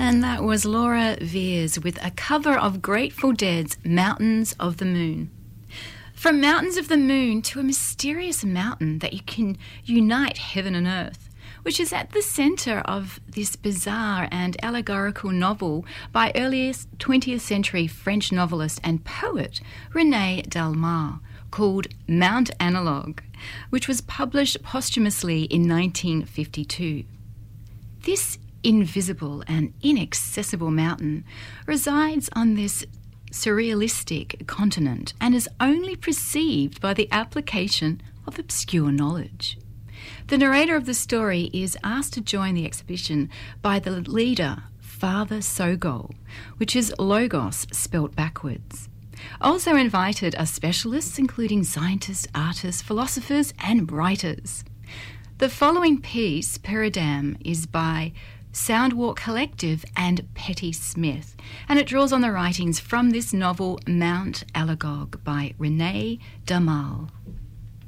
And that was Laura Veers with a cover of Grateful Dead's Mountains of the Moon. From Mountains of the Moon to a mysterious mountain that you can unite heaven and earth, which is at the centre of this bizarre and allegorical novel by early 20th century French novelist and poet René Dalmau, called Mount Analog, which was published posthumously in 1952. This invisible and inaccessible mountain resides on this surrealistic continent and is only perceived by the application of obscure knowledge. The narrator of the story is asked to join the exhibition by the leader, Father Sogol, which is Logos spelt backwards. Also invited are specialists including scientists, artists, philosophers and writers. The following piece, Peridam, is by Soundwalk Collective and Petty Smith, and it draws on the writings from this novel Mount Alagog by René Dalmau.